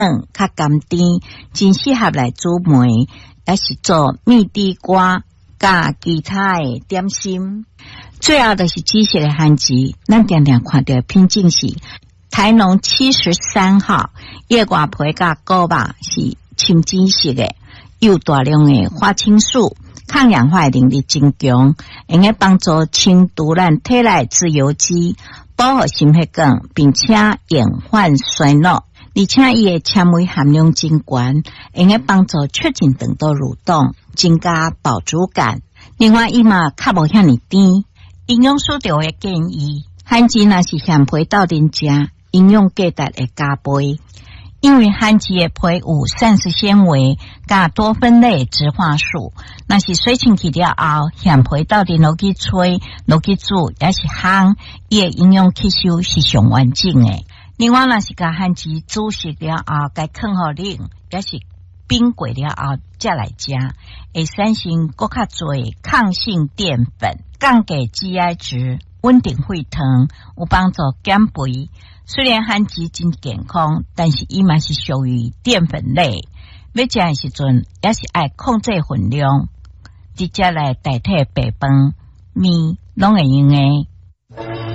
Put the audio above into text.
较甘甜，真适合来煮糜，也是做蜜地瓜加其他的点心。最后就是紫色的番薯，咱常常看到品种是台农73号，叶外皮甲果肉是深紫色的，有大量的花青素，抗氧化能力真强，能够帮助清除咱体内自由基，保护心血管，并且延缓衰老。而且伊的纤维含量真高，能够帮助促进肠道蠕动，增加饱足感。另外，伊嘛较无遐尼甜。营养师就会建议，番薯若是咸皮斗阵食，营养价值会加倍。因为番薯的皮有膳食纤维加多酚类植化素，若是水清去了后，咸皮斗阵落去吹、落去煮，也是香，伊的营养吸收是上完整的。另外，若是甲番薯煮熟了后，该放互冷，也是冰过了后再来食，会产生更较侪抗性淀粉，降低 GI 值，稳定血糖，有帮助减肥。虽然番薯真健康，但是伊嘛是属于淀粉类，要食的时阵也是爱控制分量，直接来代替白饭、面，拢会用的。